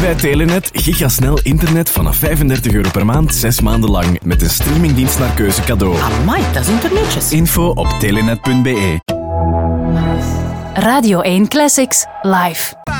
bij Telenet gigasnel internet vanaf €35 per maand, 6 maanden lang. Met een streamingdienst naar keuze cadeau. Amai, dat is internetjes. Info op telenet.be. Radio 1 Classics live.